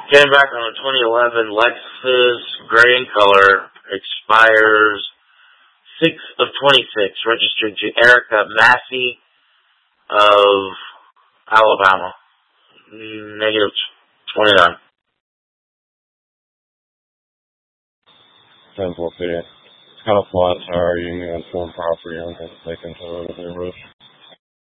Came back on a 2011 Lexus, gray in color, expires 6 of 26, registered to Erica Massey of Alabama. Negative 29. 10 feet. It's got a flat tire. You can get on full property on it. They can tow it if they wish.